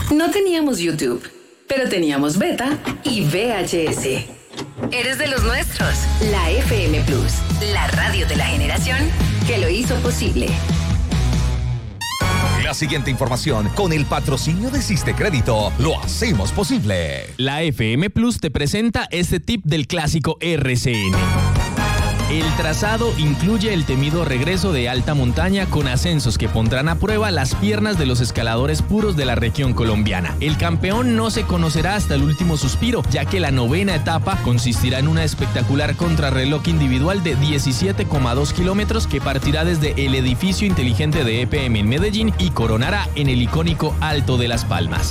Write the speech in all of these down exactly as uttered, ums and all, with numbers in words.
No teníamos YouTube, pero teníamos Beta y V H S. Eres de los nuestros. La F M Plus, la radio de la generación que lo hizo posible. La siguiente información con el patrocinio de Siste Crédito lo hacemos posible. La F M Plus te presenta este tip del clásico R C N. El trazado incluye el temido regreso de alta montaña con ascensos que pondrán a prueba las piernas de los escaladores puros de la región colombiana. El campeón no se conocerá hasta el último suspiro, ya que la novena etapa consistirá en una espectacular contrarreloj individual de diecisiete coma dos kilómetros que partirá desde el edificio inteligente de E P M en Medellín y coronará en el icónico Alto de las Palmas.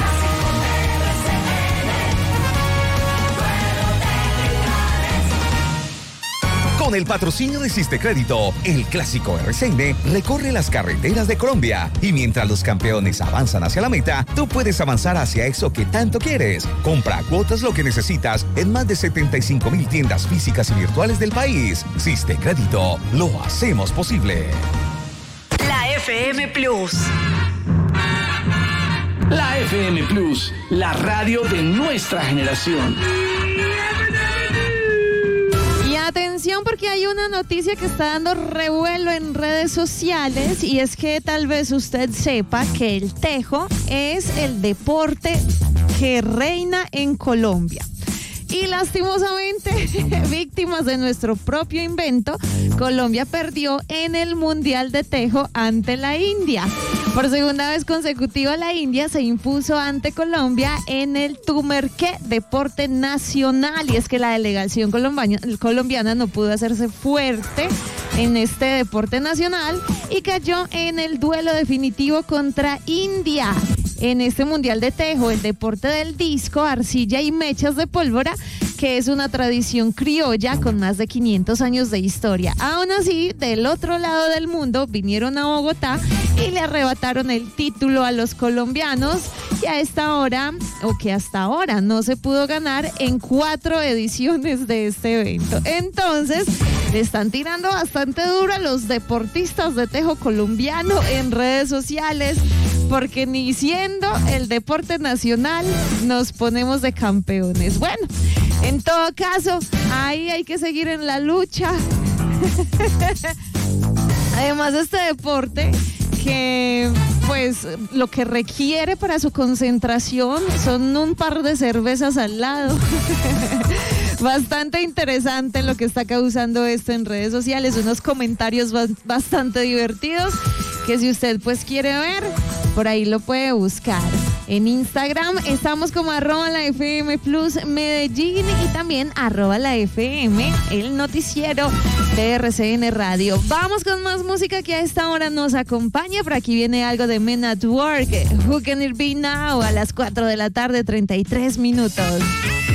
Con el patrocinio de Siste Crédito, el clásico R C N recorre las carreteras de Colombia. Y mientras los campeones avanzan hacia la meta, tú puedes avanzar hacia eso que tanto quieres. Compra a cuotas lo que necesitas en más de setenta y cinco mil tiendas físicas y virtuales del país. Siste Crédito, lo hacemos posible. La F M Plus. La F M Plus, la radio de nuestra generación. Atención, porque hay una noticia que está dando revuelo en redes sociales, y es que tal vez usted sepa que el tejo es el deporte que reina en Colombia. Y lastimosamente, víctimas de nuestro propio invento, Colombia perdió en el Mundial de Tejo ante la India. Por segunda vez consecutiva, la India se impuso ante Colombia en el Tumerqué, deporte nacional. Y es que la delegación colombiana, colombiana no pudo hacerse fuerte en este deporte nacional y cayó en el duelo definitivo contra India. En este Mundial de Tejo, el deporte del disco, arcilla y mechas de pólvora, que es una tradición criolla con más de quinientos años de historia. Aún así, del otro lado del mundo vinieron a Bogotá y le arrebataron el título a los colombianos, que a esta hora, o que hasta ahora no se pudo ganar en cuatro ediciones de este evento. Entonces, le están tirando bastante duro a los deportistas de tejo colombiano en redes sociales, porque ni siendo el deporte nacional nos ponemos de campeones. Bueno, en todo caso, ahí hay que seguir en la lucha. Además, este deporte que pues lo que requiere para su concentración son un par de cervezas al lado. Bastante interesante lo que está causando esto en redes sociales, unos comentarios bastante divertidos que si usted pues quiere ver, por ahí lo puede buscar. En Instagram estamos como arroba la F M Plus Medellín y también arroba la F M, el noticiero de R C N Radio. Vamos con más música que a esta hora nos acompaña. Por aquí viene algo de Men at Work, Who Can It Be Now, a las cuatro de la tarde, treinta y tres minutos.